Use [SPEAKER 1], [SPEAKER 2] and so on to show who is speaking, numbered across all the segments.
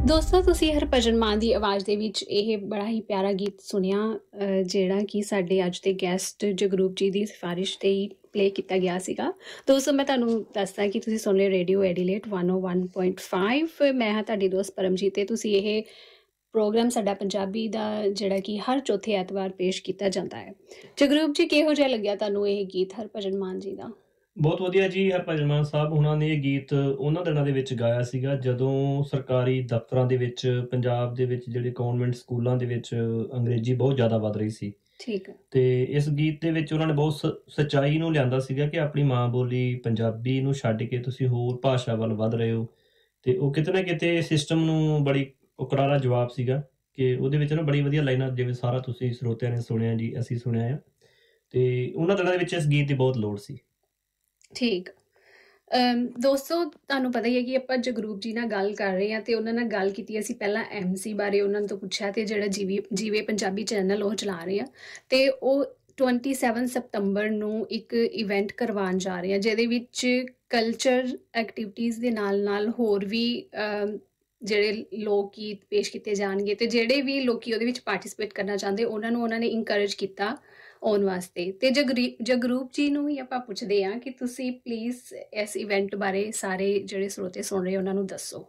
[SPEAKER 1] ਦੋਸਤੋ ਤੁਸੀਂ ਹਰਭਜਨ ਮਾਨ ਦੀ ਆਵਾਜ਼ ਦੇ ਵਿੱਚ ਇਹ ਬੜਾ ਹੀ ਪਿਆਰਾ ਗੀਤ ਸੁਣਿਆ ਜਿਹੜਾ ਕਿ ਸਾਡੇ ਅੱਜ ਦੇ ਗੈਸਟ ਜਗਰੂਪ ਜੀ ਦੀ ਸਿਫਾਰਿਸ਼ ਤੇ ਹੀ ਪਲੇ ਕੀਤਾ ਗਿਆ ਸੀਗਾ। ਦੋਸਤੋ ਮੈਂ ਤੁਹਾਨੂੰ ਦੱਸਦਾ ਕਿ ਤੁਸੀਂ ਸੁਣ ਰਹੇ ਰੇਡੀਓ ਐਡੀਲੇਟ 101.5। ਮੈਂ ਹਾਂ ਤੁਹਾਡੀ ਦੋਸਤ ਪਰਮਜੀਤ ਤੇ ਤੁਸੀਂ ਇਹ ਪ੍ਰੋਗਰਾਮ ਸਾਡਾ ਪੰਜਾਬੀ ਦਾ ਜਿਹੜਾ ਕਿ ਹਰ ਚੌਥੇ ਐਤਵਾਰ ਪੇਸ਼ ਕੀਤਾ ਜਾਂਦਾ ਹੈ। ਜਗਰੂਪ ਜੀ ਕਿਹੋ ਜਿਹਾ ਲੱਗਿਆ ਤੁਹਾਨੂੰ ਇਹ ਗੀਤ ਹਰਭਜਨ ਮਾਨ ਜੀ ਦਾ?
[SPEAKER 2] ਬਹੁਤ ਵਧੀਆ ਜੀ। ਹਰਭਜਨ ਮਾਨ ਸਾਹਿਬ ਉਹਨਾਂ ਨੇ ਇਹ ਗੀਤ ਉਹਨਾਂ ਦਿਨਾਂ ਦੇ ਵਿੱਚ ਗਾਇਆ ਸੀਗਾ ਜਦੋਂ ਸਰਕਾਰੀ ਦਫ਼ਤਰਾਂ ਦੇ ਵਿੱਚ ਪੰਜਾਬ ਦੇ ਵਿੱਚ ਜਿਹੜੇ ਕਨਵੈਂਟ ਸਕੂਲਾਂ ਦੇ ਵਿੱਚ ਅੰਗਰੇਜ਼ੀ ਬਹੁਤ ਜ਼ਿਆਦਾ ਵੱਧ ਰਹੀ ਸੀ।
[SPEAKER 1] ਠੀਕ ਹੈ।
[SPEAKER 2] ਤੇ ਇਸ ਗੀਤ ਦੇ ਵਿੱਚ ਉਹਨਾਂ ਨੇ ਬਹੁਤ ਸੱਚਾਈ ਨੂੰ ਲਿਆਂਦਾ ਸੀਗਾ ਕਿ ਆਪਣੀ ਮਾਂ ਬੋਲੀ ਪੰਜਾਬੀ ਨੂੰ ਛੱਡ ਕੇ ਤੁਸੀਂ ਹੋਰ ਭਾਸ਼ਾ ਵੱਲ ਵੱਧ ਰਹੇ ਹੋ। ਤੇ ਉਹ ਕਿਤੇ ਨਾ ਕਿਤੇ ਸਿਸਟਮ ਨੂੰ ਬੜੀ ਕਰਾਰਾ ਜਵਾਬ ਸੀਗਾ ਕਿ ਉਹਦੇ ਵਿੱਚ ਨਾ ਬੜੀ ਵਧੀਆ ਲਾਈਨਾਂ ਜਿਵੇਂ ਸਾਰਾ ਤੁਸੀਂ ਸਰੋਤਿਆਂ ਨੇ ਸੁਣਿਆ ਜੀ, ਅਸੀਂ ਸੁਣਿਆ ਆ। ਤੇ ਉਹਨਾਂ ਦਿਨਾਂ ਦੇ ਵਿੱਚ ਇਸ ਗੀਤ ਦੀ ਬਹੁਤ ਲੋੜ ਸੀ।
[SPEAKER 1] ਠੀਕ। ਦੋਸਤੋ ਤੁਹਾਨੂੰ ਪਤਾ ਹੀ ਹੈ ਕਿ ਆਪਾਂ ਜਗਰੂਪ ਜੀ ਨਾਲ ਗੱਲ ਕਰ ਰਹੇ ਹਾਂ ਤੇ ਉਹਨਾਂ ਨਾਲ ਗੱਲ ਕੀਤੀ ਅਸੀਂ ਪਹਿਲਾਂ MC ਬਾਰੇ ਉਹਨਾਂ ਤੋਂ ਪੁੱਛਿਆ ਤੇ ਜਿਹੜਾ ਜੀਵੇ ਪੰਜਾਬੀ ਚੈਨਲ ਉਹ ਚਲਾ ਰਹੇ ਆ ਤੇ ਉਹ 27 ਸਤੰਬਰ ਨੂੰ ਇੱਕ ਇਵੈਂਟ ਕਰਵਾਉਣ ਜਾ ਰਹੇ ਆ ਜਿਹਦੇ ਵਿੱਚ ਕਲਚਰ ਐਕਟੀਵਿਟੀਜ਼ ਦੇ ਨਾਲ ਹੋਰ ਵੀ ਜਿਹੜੇ ਲੋਕ ਗੀਤ ਪੇਸ਼ ਕੀਤੇ ਜਾਣਗੇ ਤੇ ਜਿਹੜੇ ਵੀ ਲੋਕੀ ਉਹਦੇ ਵਿੱਚ ਪਾਰਟਿਸਿਪੇਟ ਕਰਨਾ ਚਾਹੁੰਦੇ ਉਹਨਾਂ ਨੇ ਇਨਕਰੇਜ ਕੀਤਾ ਆਉਣ ਵਾਸਤੇ। ਤੇ ਜਗਰੂਪ ਜੀ ਨੂੰ ਹੀ ਆਪਾਂ ਪੁੱਛਦੇ ਹਾਂ ਕਿ ਤੁਸੀਂ ਪਲੀਜ਼ ਇਸ ਇਵੈਂਟ ਬਾਰੇ ਸਾਰੇ ਜਿਹੜੇ ਸਰੋਤੇ ਸੁਣ ਰਹੇ ਉਹਨਾਂ ਨੂੰ ਦੱਸੋ।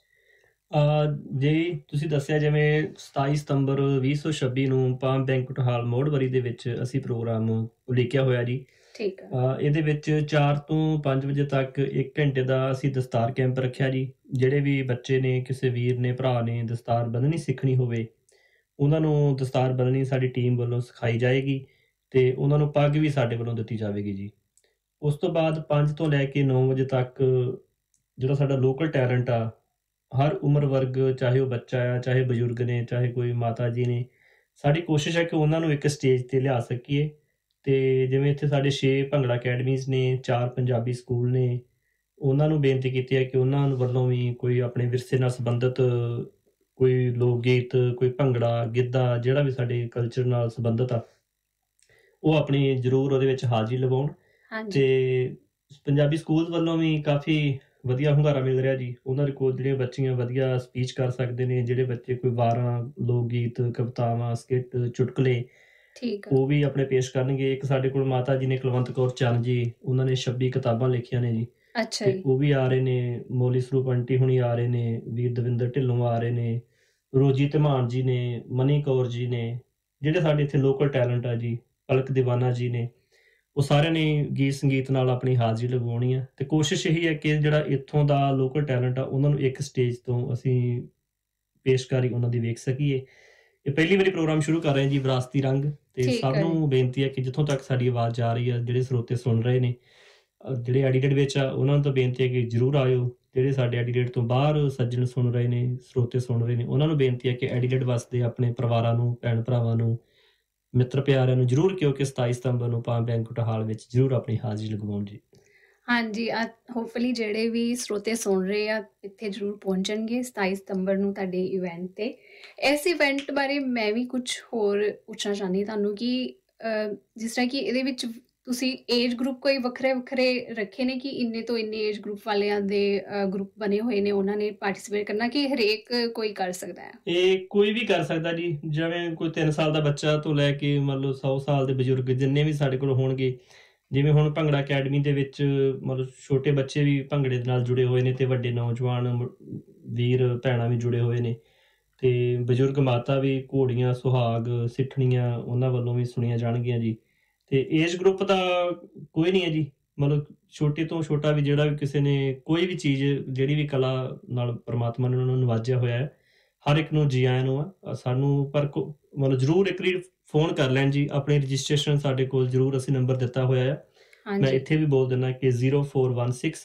[SPEAKER 2] ਜੀ ਤੁਸੀਂ ਦੱਸਿਆ ਜਿਵੇਂ 27 ਸਤੰਬਰ 2026 ਨੂੰ ਪਾਮ ਬੈਂਕਟ ਹਾਲ ਮੋੜਵਰੀ ਦੇ ਵਿੱਚ ਅਸੀਂ ਪ੍ਰੋਗਰਾਮ ਉਲੀਕਿਆ ਹੋਇਆ ਜੀ।
[SPEAKER 1] ਠੀਕ ਹੈ।
[SPEAKER 2] ਇਹਦੇ ਵਿੱਚ 4 ਤੋਂ 5 ਵਜੇ ਤੱਕ 1 ਘੰਟੇ ਦਾ ਅਸੀਂ ਦਸਤਾਰ ਕੈਂਪ ਰੱਖਿਆ ਜੀ। ਜਿਹੜੇ ਵੀ ਬੱਚੇ ਨੇ, ਕਿਸੇ ਵੀਰ ਨੇ, ਭਰਾ ਨੇ ਦਸਤਾਰ ਬੰਨ੍ਹਣੀ ਸਿੱਖਣੀ ਹੋਵੇ ਉਹਨਾਂ ਨੂੰ ਦਸਤਾਰ ਬੰਨ੍ਹਣੀ ਸਾਡੀ ਟੀਮ ਵੱਲੋਂ ਸਿਖਾਈ ਜਾਏਗੀ ਤੇ ਉਹਨਾਂ ਨੂੰ ਪੱਗ ਵੀ ਸਾਡੇ ਵੱਲੋਂ ਦਿੱਤੀ ਜਾਵੇਗੀ ਜੀ। ਉਸ ਤੋਂ ਬਾਅਦ 5 ਤੋਂ ਲੈ ਕੇ 9 ਵਜੇ ਤੱਕ ਜਿਹੜਾ ਸਾਡਾ ਲੋਕਲ ਟੈਲੈਂਟ ਆ, ਹਰ ਉਮਰ ਵਰਗ, ਚਾਹੇ ਉਹ ਬੱਚਾ ਆ, ਚਾਹੇ ਬਜ਼ੁਰਗ ਨੇ, ਚਾਹੇ ਕੋਈ ਮਾਤਾ ਜੀ ਨੇ, ਸਾਡੀ ਕੋਸ਼ਿਸ਼ ਹੈ ਕਿ ਉਹਨਾਂ ਨੂੰ ਇੱਕ ਸਟੇਜ 'ਤੇ ਲਿਆ ਸਕੀਏ। ਤੇ ਜਿਵੇਂ ਇੱਥੇ ਸਾਡੇ 6 ਭੰਗੜਾ ਅਕੈਡਮੀਜ਼ ਨੇ, 4 ਪੰਜਾਬੀ ਸਕੂਲ ਨੇ, ਉਹਨਾਂ ਨੂੰ ਬੇਨਤੀ ਕੀਤੀ ਹੈ ਕਿ ਉਹਨਾਂ ਵੱਲੋਂ ਵੀ ਕੋਈ ਆਪਣੇ ਵਿਰਸੇ ਨਾਲ ਸੰਬੰਧਿਤ ਕੋਈ ਲੋਕ ਗੀਤ, ਕੋਈ ਭੰਗੜਾ, ਗਿੱਧਾ, ਜਿਹੜਾ ਵੀ ਸਾਡੇ ਕਲਚਰ ਨਾਲ ਸੰਬੰਧਿਤ ਆ ਉਹ ਆਪਣੀ ਜ਼ਰੂਰ ਉਹਦੇ ਵਿੱਚ ਹਾਜ਼ਰੀ ਲਵਾਉਣ। ਤੇ ਪੰਜਾਬੀ ਸਕੂਲ ਵੱਲੋਂ ਵੀ ਕਾਫੀ ਵਧੀਆ ਹੁੰਗਾਰਾ ਮਿਲ ਰਿਹਾ ਜੀ। ਉਹਨਾਂ ਦੇ ਕੋਲ ਜਿਹੜੀਆਂ ਬੱਚੀਆਂ ਵਧੀਆ ਸਪੀਚ ਕਰ ਸਕਦੇ ਨੇ, ਜਿਹੜੇ ਬੱਚੇ ਕੋਈ ਵਾਰਾਂ, ਲੋਕ ਗੀਤ, ਕਵਿਤਾਵਾਂ, ਸਕਿੱਟ, ਚੁਟਕਲੇ, ਉਹ ਵੀ ਆਪਣੇ ਪੇਸ਼ ਕਰਨਗੇ। ਇੱਕ ਸਾਡੇ ਕੋਲ ਮਾਤਾ ਜੀ ਨੇ ਕੁਲਵੰਤ ਕੌਰ ਚੰਨ ਜੀ, ਉਹਨਾਂ ਨੇ 26 ਕਿਤਾਬਾਂ ਲਿਖੀਆਂ ਨੇ ਜੀ। ਤੇ ਉਹ ਵੀ ਆ ਰਹੇ ਨੇ। ਮੌਲੀ ਸਰੂਪ ਆਂਟੀ ਹੁਣੀ ਆ ਰਹੇ ਨੇ, ਵੀਰ ਦਵਿੰਦਰ ਢਿੱਲੋਂ ਆ ਰਹੇ ਨੇ, ਰੋਜੀ ਧਮਾਨ ਜੀ ਨੇ, ਮਨੀ ਕੌਰ ਜੀ ਨੇ, ਜਿਹੜੇ ਸਾਡੇ ਇੱਥੇ ਲੋਕਲ ਟੈਲੈਂਟ ਆ ਜੀ, ਪਲਕ ਦੀਵਾਨਾ ਜੀ ਨੇ, ਉਹ ਸਾਰਿਆਂ ਨੇ ਗੀਤ ਸੰਗੀਤ ਨਾਲ ਆਪਣੀ ਹਾਜ਼ਰੀ ਲਗਵਾਉਣੀ ਆ। ਤੇ ਕੋਸ਼ਿਸ਼ ਇਹੀ ਹੈ ਕਿ ਜਿਹੜਾ ਇੱਥੋਂ ਦਾ ਲੋਕਲ ਟੈਲੈਂਟ ਆ ਉਹਨਾਂ ਨੂੰ ਇੱਕ ਸਟੇਜ ਤੋਂ ਅਸੀਂ ਪੇਸ਼ਕਾਰੀ ਉਹਨਾਂ ਦੀ ਵੇਖ ਸਕੀਏ। ਇਹ ਪਹਿਲੀ ਵਾਰੀ ਪ੍ਰੋਗਰਾਮ ਸ਼ੁਰੂ ਕਰ ਰਹੇ ਹਾਂ ਜੀ, ਵਿਰਾਸਤੀ ਰੰਗ। ਤੇ ਸਭ ਨੂੰ ਬੇਨਤੀ ਹੈ ਕਿ ਜਿੱਥੋਂ ਤੱਕ ਸਾਡੀ ਆਵਾਜ਼ ਜਾ ਰਹੀ ਆ, ਜਿਹੜੇ ਸਰੋਤੇ ਸੁਣ ਰਹੇ ਨੇ, ਜਿਹੜੇ ਐਡੀਲੇਟ ਵਿੱਚ ਆ, ਉਹਨਾਂ ਨੂੰ ਤਾਂ ਬੇਨਤੀ ਹੈ ਕਿ ਜ਼ਰੂਰ ਆਇਓ। ਜਿਹੜੇ ਸਾਡੇ ਐਡੀਲੇਟ ਤੋਂ ਬਾਹਰ ਸੱਜਣ ਸੁਣ ਰਹੇ ਨੇ, ਸਰੋਤੇ ਸੁਣ ਰਹੇ ਨੇ, ਉਹਨਾਂ ਨੂੰ ਬੇਨਤੀ ਹੈ ਕਿ ਐਡੀਲੇਟ ਵਾਸਤੇ ਆਪਣੇ ਪਰਿਵਾਰਾਂ ਨੂੰ, ਭੈਣ ਭਰਾਵਾਂ ਨੂੰ, ਮਿੱਤਰ ਪਿਆਰਿਆਂ ਨੂੰ ਜ਼ਰੂਰ ਕਿਉਂ ਕਿ 27 ਸਤੰਬਰ ਨੂੰ ਪਾਮ ਬੈਂਕਟ ਹਾਲ ਵਿੱਚ ਜ਼ਰੂਰ ਆਪਣੀ ਹਾਜ਼ਰੀ ਲਗਵਾਉਣ ਜੀ।
[SPEAKER 1] ਹਾਂਜੀ, ਹੋਪਫੁਲੀ ਜਿਹੜੇ ਵੀ ਸਰੋਤੇ ਸੁਣ ਰਹੇ ਆ ਇੱਥੇ ਜ਼ਰੂਰ ਪਹੁੰਚਣਗੇ 27 ਸਤੰਬਰ ਨੂੰ ਤੁਹਾਡੇ ਇਵੈਂਟ 'ਤੇ। ਇਸ ਇਵੈਂਟ ਬਾਰੇ ਮੈਂ ਵੀ ਕੁਛ ਹੋਰ ਪੁੱਛਣਾ ਚਾਹੁੰਦੀ ਤੁਹਾਨੂੰ ਕਿ ਜਿਸ ਤਰ੍ਹਾਂ ਕਿ ਇਹਦੇ ਵਿੱਚ ਤੁਸੀਂ ਏਜ ਗਰੁੱਪ ਕੋਈ ਵੱਖਰੇ ਰੱਖੇ ਨੇ ਕਿ ਇੰਨੇ ਤੋਂ ਇੰਨੇ ਏਜ ਗਰੁੱਪ ਵਾਲਿਆਂ ਦੇ ਗਰੁੱਪ ਬਣੇ ਹੋਏ ਨੇ, ਉਹਨਾਂ ਨੇ ਪਾਰਟਿਸਿਪੇਟ ਕਰਨਾ ਕਿ ਹਰੇਕ ਕੋਈ ਕਰ ਸਕਦਾ ਹੈ? ਇਹ
[SPEAKER 2] ਕੋਈ ਵੀ ਕਰ ਸਕਦਾ ਜੀ। ਜਿਵੇਂ ਕੋਈ 3 ਸਾਲ ਦਾ ਬੱਚਾ ਤੋਂ ਲੈ ਕੇ ਮੰਨ ਲਓ 100 ਸਾਲ ਦੇ ਬਜ਼ੁਰਗ ਜਿੰਨੇ ਵੀ ਸਾਡੇ ਕੋਲ ਹੋਣਗੇ। ਜਿਵੇਂ ਹੁਣ ਭੰਗੜਾ ਅਕੈਡਮੀ ਦੇ ਵਿੱਚ ਮਤਲਬ ਛੋਟੇ ਬੱਚੇ ਵੀ ਭੰਗੜੇ ਦੇ ਨਾਲ ਜੁੜੇ ਹੋਏ ਨੇ ਤੇ ਵੱਡੇ ਨੌਜਵਾਨ ਵੀਰ ਭੈਣਾਂ ਵੀ ਜੁੜੇ ਹੋਏ ਨੇ ਤੇ ਬਜ਼ੁਰਗ ਮਾਤਾ ਵੀ ਘੋੜੀਆਂ, ਸੁਹਾਗ, ਸਿੱਠਣੀਆਂ ਉਹਨਾਂ ਵੱਲੋਂ ਵੀ ਸੁਣੀਆਂ ਜਾਣਗੀਆਂ ਜੀ। ਤੇ ਏਜ ਗਰੁੱਪ ਦਾ ਕੋਈ ਨਹੀਂ ਹੈ ਜੀ। ਮਤਲਬ ਛੋਟੇ ਤੋਂ ਛੋਟਾ ਵੀ ਜਿਹੜਾ ਵੀ ਕਿਸੇ ਨੇ ਕੋਈ ਵੀ ਚੀਜ਼, ਜਿਹੜੀ ਵੀ ਕਲਾ ਨਾਲ ਪਰਮਾਤਮਾ ਨੇ ਉਹਨਾਂ ਨੂੰ ਨਵਾਜਿਆ ਹੋਇਆ ਹੈ, ਹਰ ਇੱਕ ਨੂੰ ਜੀ ਆਇਆਂ ਨੂੰ ਆ। ਸਾਨੂੰ ਪਰ ਮਤਲਬ ਜ਼ਰੂਰ ਇੱਕ ਵਾਰੀ ਫੋਨ ਕਰ ਲੈਣ ਜੀ। ਆਪਣੀ ਰਜਿਸਟ੍ਰੇਸ਼ਨ ਸਾਡੇ ਕੋਲ ਜ਼ਰੂਰ ਅਸੀਂ ਨੰਬਰ ਦਿੱਤਾ ਹੋਇਆ ਆ। ਮੈਂ ਇੱਥੇ ਵੀ ਬੋਲ ਦਿੰਦਾ ਕਿ 0416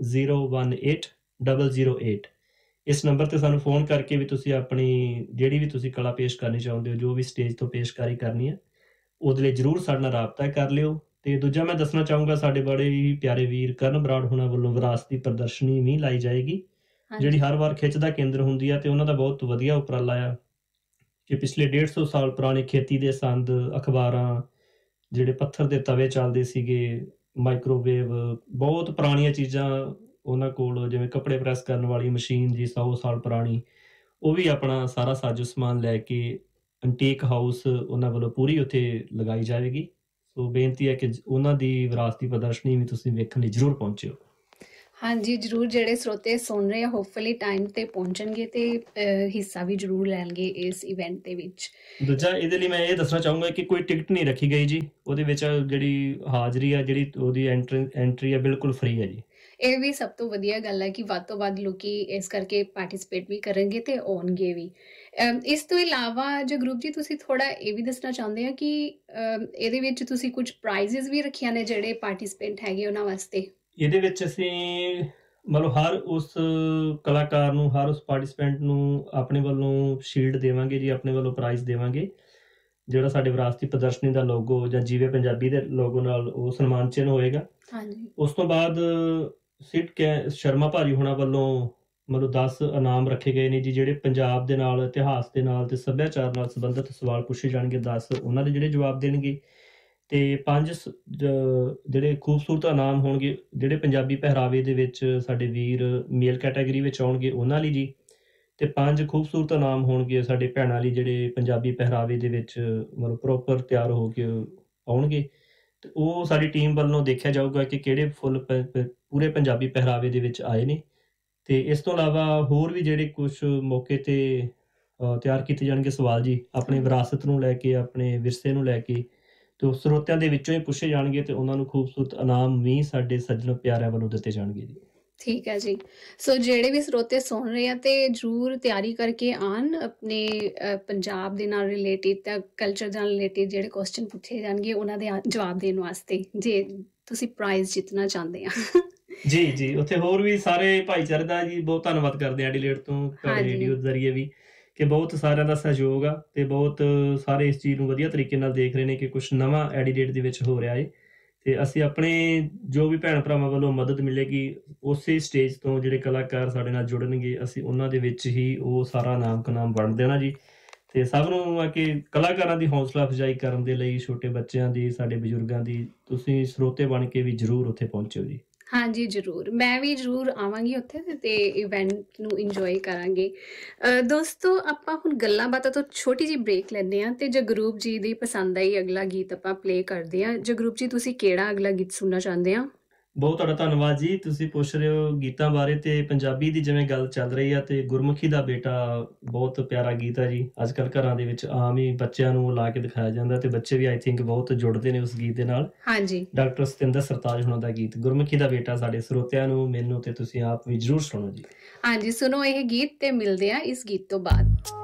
[SPEAKER 2] 018 008। ਇਸ ਨੰਬਰ 'ਤੇ ਸਾਨੂੰ ਫੋਨ ਕਰਕੇ ਵੀ ਤੁਸੀਂ ਆਪਣੀ ਜਿਹੜੀ ਵੀ ਤੁਸੀਂ ਕਲਾ ਪੇਸ਼ ਕਰਨੀ ਚਾਹੁੰਦੇ ਹੋ, ਜੋ ਵੀ ਸਟੇਜ ਤੋਂ ਪੇਸ਼ਕਾਰੀ ਕਰਨੀ ਹੈ, ਉਹਦੇ ਲਈ ਜ਼ਰੂਰ ਸਾਡੇ ਨਾਲ ਰਾਬਤਾ ਕਰ ਲਿਓ। ਤੇ ਦੂਜਾ ਮੈਂ ਦੱਸਣਾ ਚਾਹੂੰਗਾ, ਸਾਡੇ ਬੜੇ ਹੀ ਪਿਆਰੇ ਵੀਰ ਕਰਨ ਬਰਾੜ ਹੋਣਾ ਵੱਲੋਂ ਵਿਰਾਸਤੀ ਪ੍ਰਦਰਸ਼ਨੀ ਵੀ ਲਾਈ ਜਾਏਗੀ, ਜਿਹੜੀ ਹਰ ਵਾਰ ਖਿੱਚ ਦਾ ਕੇਂਦਰ ਹੁੰਦੀ ਆ। ਤੇ ਉਹਨਾਂ ਦਾ ਬਹੁਤ ਵਧੀਆ ਉਪਰਾਲਾ ਆ ਕਿ ਪਿਛਲੇ 150 ਸਾਲ ਪੁਰਾਣੇ ਖੇਤੀ ਦੇ ਸੰਦ, ਅਖਬਾਰਾਂ, ਜਿਹੜੇ ਪੱਥਰ ਦੇ ਤਵੇ ਚੱਲਦੇ ਸੀਗੇ, ਮਾਈਕ੍ਰੋਵੇਵ, ਬਹੁਤ ਪੁਰਾਣੀਆਂ ਚੀਜ਼ਾਂ ਉਹਨਾਂ ਕੋਲ, ਜਿਵੇਂ ਕੱਪੜੇ ਪ੍ਰੈਸ ਕਰਨ ਵਾਲੀ ਮਸ਼ੀਨ ਜੀ 100 ਸਾਲ ਪੁਰਾਣੀ, ਉਹ ਵੀ ਆਪਣਾ ਸਾਰਾ ਸਾਜੋ ਸਮਾਨ ਲੈ ਕੇ ਐਂਟੀਕ ਹਾਊਸ ਉਹਨਾਂ ਵੱਲੋਂ ਪੂਰੀ ਉੱਥੇ ਲਗਾਈ ਜਾਵੇਗੀ। ਸੋ ਬੇਨਤੀ ਹੈ ਕਿ ਉਹਨਾਂ ਦੀ ਵਿਰਾਸਤੀ ਪ੍ਰਦਰਸ਼ਨੀ ਵੀ ਤੁਸੀਂ ਵੇਖਣ ਲਈ ਜ਼ਰੂਰ ਪਹੁੰਚਿਓ।
[SPEAKER 1] ਹਾਂਜੀ ਜ਼ਰੂਰ, ਜਿਹੜੇ ਸਰੋਤੇ ਸੁਣ ਰਹੇ ਆ ਹੋਪਫੁਲੀ ਟਾਈਮ ਤੇ ਪਹੁੰਚਣਗੇ ਤੇ ਹਿੱਸਾ ਵੀ ਜ਼ਰੂਰ ਲੈਣਗੇ ਇਸ ਇਵੈਂਟ ਦੇ ਵਿੱਚ।
[SPEAKER 2] ਦੂਜਾ ਇਹਦੇ ਲਈ ਮੈਂ ਇਹ ਦੱਸਣਾ ਚਾਹੂੰਗਾ ਕਿ ਕੋਈ ਟਿਕਟ ਨਹੀਂ ਰੱਖੀ ਗਈ ਜੀ। ਉਹਦੇ ਵਿੱਚ ਜਿਹੜੀ ਹਾਜ਼ਰੀ ਆ, ਜਿਹੜੀ ਉਹਦੀ ਐਂਟਰੀ ਆ, ਬਿਲਕੁਲ ਫ੍ਰੀ ਹੈ ਜੀ।
[SPEAKER 1] ਇਹ ਵੀ ਸਭ ਤੋਂ ਵਧੀਆ ਗੱਲ ਹੈ ਕਿ ਵੱਧ ਤੋਂ ਵੱਧ ਲੋਕੀ ਇਸ ਕਰਕੇ ਪਾਰਟਿਸਿਪੇਟ ਵੀ ਕਰਨਗੇ ਤੇ ਆਉਣਗੇ ਵੀ। ਇਸ ਤੋਂ ਇਲਾਵਾ ਜੋ ਗਰੁੱਪ ਜੀ ਤੁਸੀਂ ਥੋੜਾ ਇਹ ਵੀ ਦੱਸਣਾ ਚਾਹੁੰਦੇ ਆ ਕਿ ਇਹਦੇ ਵਿੱਚ ਤੁਸੀਂ ਕੁਝ ਪ੍ਰਾਈਜ਼ਸ ਵੀ ਰੱਖੀਆਂ ਨੇ ਜਿਹੜੇ ਪਾਰਟਿਸਿਪੇਂਟ ਹੈਗੇ ਉਹਨਾਂ ਵਾਸਤੇ?
[SPEAKER 2] ਇਹਦੇ ਵਿੱਚ ਅਸੀਂ ਮਤਲਬ ਹਰ ਉਸ ਕਲਾਕਾਰ ਨੂੰ, ਹਰ ਉਸ ਪਾਰਟਿਸਪੈਂਟ ਨੂੰ ਆਪਣੇ ਵੱਲੋਂ ਸ਼ੀਲਡ ਦੇਵਾਂਗੇ ਜੀ, ਆਪਣੇ ਵੱਲੋਂ ਪ੍ਰਾਈਜ਼ ਦੇਵਾਂਗੇ, ਜਿਹੜਾ ਸਾਡੇ ਵਿਰਾਸਤੀ ਪ੍ਰਦਰਸ਼ਨੀ ਦਾ ਲੋਗੋ ਜਾਂ ਜੀਵੇ ਪੰਜਾਬੀ ਦੇ ਲੋਗੋ ਨਾਲ ਉਹ ਸਨਮਾਨ ਚਿੰਨ੍ਹ ਹੋਏਗਾ।
[SPEAKER 1] ਹਾਂਜੀ।
[SPEAKER 2] ਉਸ ਤੋਂ ਬਾਅਦ ਸ਼ਰਮਾ ਭਾਜੀ ਹੋਣਾ ਵੱਲੋਂ ਮਤਲਬ 10 ਇਨਾਮ ਰੱਖੇ ਗਏ ਨੇ ਜੀ, ਜਿਹੜੇ ਪੰਜਾਬ ਦੇ ਨਾਲ, ਇਤਿਹਾਸ ਦੇ ਨਾਲ ਤੇ ਸੱਭਿਆਚਾਰ ਨਾਲ ਸੰਬੰਧਿਤ ਸਵਾਲ ਪੁੱਛੇ ਜਾਣਗੇ। 10 ਉਹਨਾਂ ਦੇ ਜਿਹੜੇ ਜਵਾਬ ਦੇਣਗੇ ਤੇ 5 ਜਿਹੜੇ ਖੂਬਸੂਰਤ ਇਨਾਮ ਹੋਣਗੇ, ਜਿਹੜੇ ਪੰਜਾਬੀ ਪਹਿਰਾਵੇ ਦੇ ਵਿੱਚ ਸਾਡੇ ਵੀਰ ਮੇਲ ਕੈਟਾਗਰੀ ਵਿੱਚ ਆਉਣਗੇ ਉਹਨਾਂ ਲਈ ਜੀ। ਤੇ 5 ਖੂਬਸੂਰਤ ਇਨਾਮ ਹੋਣਗੇ ਸਾਡੇ ਭੈਣਾਂ ਲਈ, ਜਿਹੜੇ ਪੰਜਾਬੀ ਪਹਿਰਾਵੇ ਦੇ ਵਿੱਚ ਮਤਲਬ ਪ੍ਰੋਪਰ ਤਿਆਰ ਹੋ ਕੇ ਆਉਣਗੇ। ਤੇ ਉਹ ਸਾਡੀ ਟੀਮ ਵੱਲੋਂ ਦੇਖਿਆ ਜਾਊਗਾ ਕਿ ਕਿਹੜੇ ਫੁੱਲ ਪੂਰੇ ਪੰਜਾਬੀ ਪਹਿਰਾਵੇ ਦੇ ਵਿੱਚ ਆਏ ਨੇ। ਤੇ ਇਸ ਤੋਂ ਇਲਾਵਾ ਹੋਰ ਵੀ ਜਿਹੜੇ ਕੁਝ ਮੌਕੇ ਤੇ ਤਿਆਰ ਕੀਤੇ ਜਾਣਗੇ ਸਵਾਲ ਜੀ, ਆਪਣੀ ਵਿਰਾਸਤ ਨੂੰ ਲੈ ਕੇ, ਆਪਣੇ ਵਿਰਸੇ ਨੂੰ ਲੈ ਕੇ, ਤੇ ਸਰੋਤਿਆਂ ਦੇ ਵਿੱਚੋਂ ਹੀ ਪੁੱਛੇ ਜਾਣਗੇ ਤੇ ਉਹਨਾਂ ਨੂੰ ਖੂਬਸੂਰਤ ਇਨਾਮ ਵੀ ਸਾਡੇ ਸੱਜਣ ਪਿਆਰਿਆਂ ਵੱਲੋਂ ਦਿੱਤੇ ਜਾਣਗੇ ਜੀ।
[SPEAKER 1] ਠੀਕ ਹੈ ਜੀ। ਸੋ ਜਿਹੜੇ ਵੀ ਸਰੋਤੇ ਸੁਣ ਰਹੇ ਆ ਤੇ ਜ਼ਰੂਰ ਤਿਆਰੀ ਕਰਕੇ ਆਉਣ, ਆਪਣੇ ਪੰਜਾਬ ਦੇ ਨਾਲ ਰਿਲੇਟਿਡ ਤਾਂ ਕਲਚਰ ਨਾਲ ਰਿਲੇਟਿਡ ਜਿਹੜੇ ਕੁਐਸਚਨ ਪੁੱਛੇ ਜਾਣਗੇ ਉਹਨਾਂ ਦੇ ਜਵਾਬ ਦੇਣ ਵਾਸਤੇ, ਜੇ ਤੁਸੀਂ ਪ੍ਰਾਈਜ਼ ਜਿੱਤਣਾ ਚਾਹੁੰਦੇ ਆ।
[SPEAKER 2] ਜੀ ਉੱਥੇ ਹੋਰ ਵੀ ਸਾਰੇ ਭਾਈਚਾਰੇ ਦਾ ਜੀ ਬਹੁਤ ਧੰਨਵਾਦ ਕਰਦੇ ਆ ਐਡੀਲੇਡ ਤੋਂ ਰੇਡੀਓ ਜ਼ਰੀਏ ਵੀ, ਕਿ ਬਹੁਤ ਸਾਰਿਆਂ ਦਾ ਸਹਿਯੋਗ ਆ ਤੇ ਬਹੁਤ ਸਾਰੇ ਇਸ ਚੀਜ਼ ਨੂੰ ਵਧੀਆ ਤਰੀਕੇ ਨਾਲ ਦੇਖ ਰਹੇ ਨੇ ਕਿ ਕੁਝ ਨਵਾਂ ਐਡੀਲੇਡ ਦੇ ਵਿੱਚ ਹੋ ਰਿਹਾ ਏ। ਤੇ ਅਸੀਂ ਆਪਣੇ ਜੋ ਵੀ ਭੈਣ ਭਰਾਵਾਂ ਵੱਲੋਂ ਮਦਦ ਮਿਲੇਗੀ ਉਸੇ ਸਟੇਜ ਤੋਂ ਜਿਹੜੇ ਕਲਾਕਾਰ ਸਾਡੇ ਨਾਲ ਜੁੜਨਗੇ, ਅਸੀਂ ਉਹਨਾਂ ਦੇ ਵਿੱਚ ਹੀ ਉਹ ਸਾਰਾ ਨਾਮ ਵੰਡ ਦੇਣਾ ਜੀ। ਤੇ ਸਭ ਨੂੰ ਆ ਕਿ ਕਲਾਕਾਰਾਂ ਦੀ ਹੌਸਲਾ ਅਫਜ਼ਾਈ ਕਰਨ ਦੇ ਲਈ, ਛੋਟੇ ਬੱਚਿਆਂ ਦੀ, ਸਾਡੇ ਬਜ਼ੁਰਗਾਂ ਦੀ, ਤੁਸੀਂ ਸਰੋਤੇ ਬਣ ਕੇ ਵੀ ਜ਼ਰੂਰ ਉੱਥੇ ਪਹੁੰਚਿਓ ਜੀ।
[SPEAKER 1] ਹਾਂਜੀ ਜ਼ਰੂਰ, ਮੈਂ ਵੀ ਜ਼ਰੂਰ ਆਵਾਂਗੀ ਉੱਥੇ ਤੇ ਇਵੈਂਟ ਨੂੰ ਇੰਜੋਏ ਕਰਾਂਗੇ। ਦੋਸਤੋ, ਆਪਾਂ ਹੁਣ ਗੱਲਾਂ ਬਾਤਾਂ ਤੋਂ ਛੋਟੀ ਜਿਹੀ ਬ੍ਰੇਕ ਲੈਂਦੇ ਹਾਂ ਤੇ ਜਗਰੂਪ ਜੀ ਦੀ ਪਸੰਦ ਆਈ ਅਗਲਾ ਗੀਤ ਆਪਾਂ ਪਲੇ ਕਰਦੇ ਹਾਂ। ਜਗਰੂਪ ਜੀ, ਤੁਸੀਂ ਕਿਹੜਾ ਅਗਲਾ ਗੀਤ ਸੁਣਨਾ ਚਾਹੁੰਦੇ ਆ?
[SPEAKER 2] ਬਹੁਤ ਤੁਹਾਡਾ ਧੰਨਵਾਦ ਜੀ। ਤੁਸੀਂ ਪੁੱਛ ਰਹੇ ਹੋ ਗੀਤਾਂ ਬਾਰੇ ਤੇ ਪੰਜਾਬੀ ਦੀ ਜਿਵੇਂ ਗੱਲ ਚੱਲ ਰਹੀ ਆ, ਤੇ ਗੁਰਮੁਖੀ ਦਾ ਬੇਟਾ ਬਹੁਤ ਪਿਆਰਾ ਗੀਤ ਆ ਜੀ। ਅੱਜ ਕੱਲ੍ਹ ਘਰਾਂ ਦੇ ਵਿੱਚ ਆਮ ਹੀ ਬੱਚਿਆਂ ਨੂੰ ਲਾ ਕੇ ਦਿਖਾਇਆ ਜਾਂਦਾ ਤੇ ਬੱਚੇ ਵੀ ਆਈ ਥਿੰਕ ਬਹੁਤ ਜੁੜਦੇ ਨੇ ਉਸ ਗੀਤ ਦੇ ਨਾਲ।
[SPEAKER 1] ਹਾਂਜੀ।
[SPEAKER 2] ਡਾਕਟਰ ਸਤਿੰਦਰ ਸਰਤਾਜ ਹੋਣਾ ਦਾ ਗੀਤ ਗੁਰਮੁਖੀ ਦਾ ਬੇਟਾ ਸਾਡੇ ਸਰੋਤਿਆਂ ਨੂੰ, ਮੈਨੂੰ ਤੇ ਤੁਸੀਂ ਆਪ ਵੀ ਜ਼ਰੂਰ ਸੁਣੋ ਜੀ।
[SPEAKER 1] ਹਾਂਜੀ ਸੁਣੋ ਇਹ ਗੀਤ ਤੇ ਮਿਲਦੇ ਆ ਇਸ ਗੀਤ ਤੋਂ ਬਾਅਦ।